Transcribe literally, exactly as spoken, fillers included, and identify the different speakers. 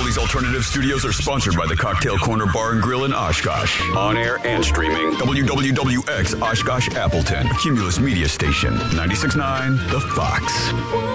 Speaker 1: Philly's Alternative Studios are sponsored by the Cocktail Corner Bar and Grill in Oshkosh. On air and streaming, W W W X Oshkosh Appleton, Cumulus Media Station, ninety-six point nine The Fox.